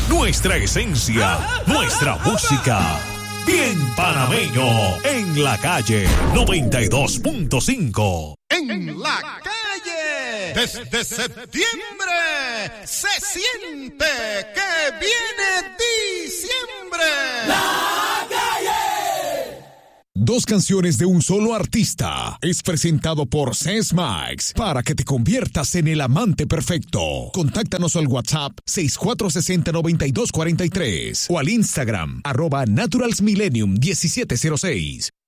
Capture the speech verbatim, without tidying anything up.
nuestra esencia, nuestra música. Bien panameño, en la calle noventa y dos punto cinco. En la calle, desde septiembre, se siente que viene diciembre. La calle. Dos canciones de un solo artista es presentado por Sesmax para que te conviertas en el amante perfecto. Contáctanos al WhatsApp seis cuatro seis cero, nueve dos cuatro tres o al Instagram arroba naturalsmillenium diecisiete cero seis.